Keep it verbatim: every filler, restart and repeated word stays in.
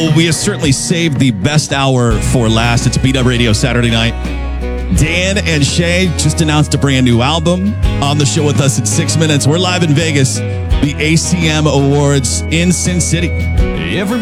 We have certainly saved the best hour for last. It's Beat Up Radio Saturday night. Dan and Shay just announced a brand new album on the show with us in six minutes. We're live in Vegas, the A C M Awards in Sin City. Every